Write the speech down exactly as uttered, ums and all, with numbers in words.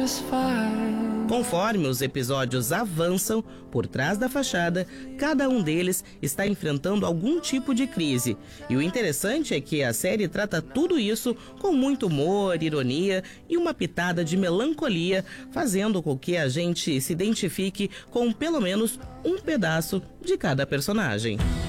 Conforme os episódios avançam, por trás da fachada, cada um deles está enfrentando algum tipo de crise. E o interessante é que a série trata tudo isso com muito humor, ironia e uma pitada de melancolia, fazendo com que a gente se identifique com pelo menos um pedaço de cada personagem.